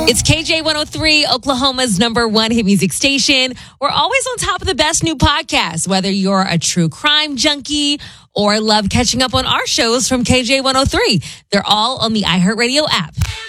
It's KJ 103, Oklahoma's #1 hit music station. We're always on top of the best new podcasts, whether you're a true crime junkie or love catching up on our shows from KJ 103. They're all on the iHeartRadio app.